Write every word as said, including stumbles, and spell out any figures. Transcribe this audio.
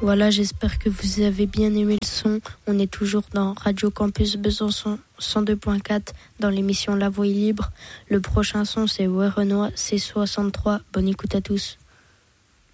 Voilà, j'espère que vous avez bien aimé le son. On est toujours dans Radio Campus Besançon cent deux point quatre dans l'émission La Voix est libre. Le prochain son, c'est Ouais Renoir C soixante-trois. Bonne écoute à tous.